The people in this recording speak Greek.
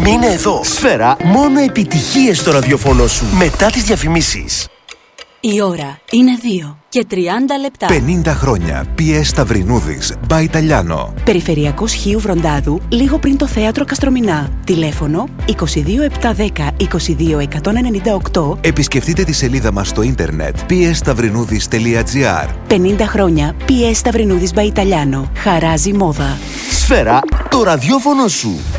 Μείνε εδώ. Σφαίρα, μόνο επιτυχίες στο ραδιοφωνό σου. Μετά τις διαφημίσεις. Η ώρα είναι 2 και 30 λεπτά. 50 χρόνια. PS Σταυρινούδης. By Italiano. Περιφερειακός Χίου Βροντάδου, λίγο πριν το θέατρο Καστρομηνά. Τηλέφωνο 22710 22198. Επισκεφτείτε τη σελίδα μας στο ίντερνετ psstαυρινούδης.gr. 50 χρόνια PS Σταυρινούδης by Italiano. Χαράζει μόδα. Σφαίρα, το ραδιόφωνο σου.